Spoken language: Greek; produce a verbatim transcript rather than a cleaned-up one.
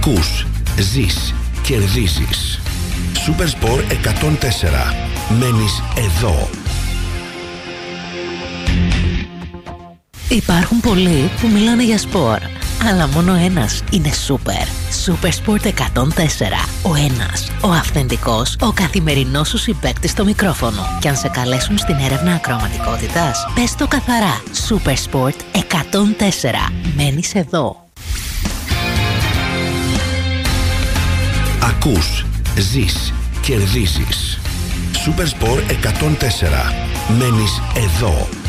Ακούς, ζεις, κερδίζεις. Supersport εκατόν τέσσερα. Μένεις εδώ. Υπάρχουν πολλοί που μιλάνε για σπορ, αλλά μόνο ένας είναι σούπερ. Supersport εκατόν τέσσερα. Ο ένας, ο αυθεντικός, ο καθημερινός σου συμπαίκτης στο μικρόφωνο. Κι αν σε καλέσουν στην έρευνα ακροαματικότητας, πες το καθαρά. Supersport εκατόν τέσσερα. Μένεις εδώ. Ακούς, ζεις, κερδίζεις. Supersport εκατόν τέσσερα. Μένεις εδώ.